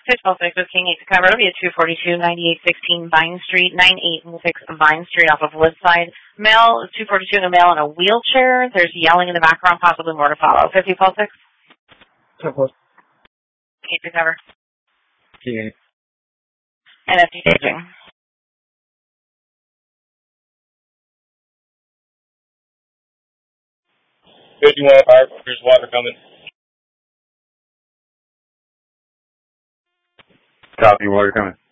606 with King 8 to cover. It'll be at 242 9816 Vine Street, 9816 Vine Street off of Woodside. Male, 242 and a male in a wheelchair. There's yelling in the background, possibly more to follow. 50 pulse 6. 10 plus. 8 to cover. King 8. And FD staging. 51 fire, there's water coming. Copy, water coming.